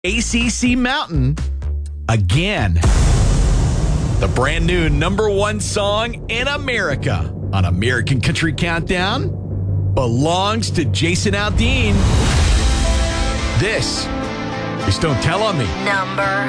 ACC Mountain again. The brand new #1 song in America on American Country Countdown belongs to Jason Aldean. This is Don't Tell on Me. Number